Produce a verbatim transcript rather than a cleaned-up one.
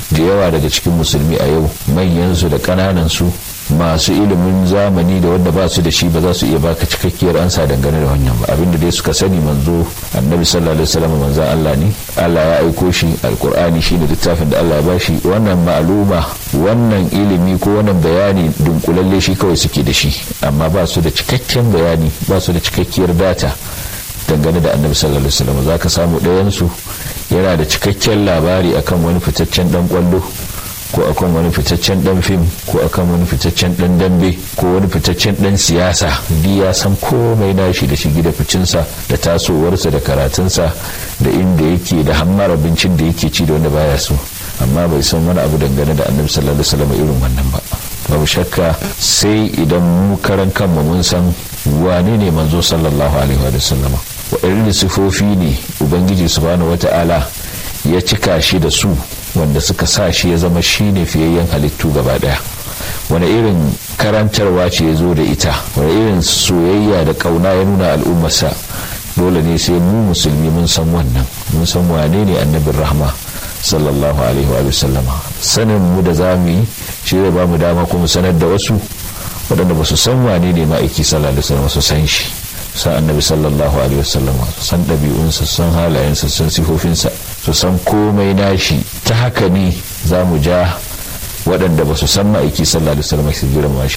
da yawa daga cikin musulmi a yau, manyansu da ƙananansu, masu ilimin zamani da wanda ba su da shi, ba za su iya baka cikakkiyar ansa dangane da wannan ba. Abinda dai suka sani manzo annabi sallallahu alaihi wasallam manzon Allah ne, Allah ya aiko shi, alqur'ani shine littafin da Allah ya bashi. Wannan ma'luma, wannan ilimi ko wannan bayani dunkulalle shi kawai suke da shi, amma ba su da cikakken bayani, ba su da cikakkiyar data dangane da annabi sallallahu alaihi wasallam. Zaka samu ɗayan su yana da cikakken labari akan wani fitaccen dan kwallo, ko akan wani fitaccen dan fim, ko akan wani fitaccen dan dambe, ko wani fitaccen dan siyasa. Di ya san komai nashi da shigi da ficinsa, da tasowarsa, da karatunsa, da inda yake, da hammar abincin da yake ci da wanda baya so, amma bai san wani abu dangane da annabi sallallahu alaihi wasallam irin wannan ba. Babu shakka sai idan mu karan kanmu mun san wane ne manzo sallallahu alaihi wa sallam, waɗanne sifofi ne ubangiji subhanahu wata'ala ya cika shi da su wanda suka sa shi ya zama shine fiyayyen halittu gaba daya, wani irin karantarwa ce ya zo da ita, wani irin soyayya da kauna ya nuna al'ummarsa. Dole ne sai mu musulmi mun san wannan, mun san wane ne annabin rahma sallallahu alaihi wa sallama. Sanin mu da zamu yi shi zai ba mu dama kuma sanar da wasu waɗanda ba su san wane ne ma'aiki sallallahu alaihi wasallam su san shi, san annabi sallallahu alaihi wasallama, su san ɗabi'unsa, su san halayensa, su san sifofinsa, su san komai nashi. Ta haka ne za mu ja waɗanda ba su san ma'aiki sallallahu alaihi wasallam su girma shi.